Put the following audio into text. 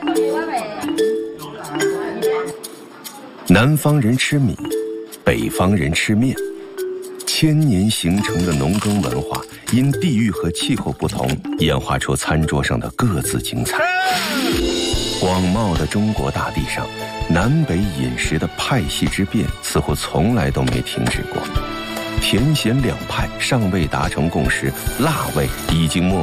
南方人吃米，北方人吃面。千年形成的农耕文化，因地域和气候不同，演化出餐桌上的各自精彩。广袤的中国大地上，南北饮食的派系之变似乎从来都没停止过。甜咸两派尚未达成共识，辣味已经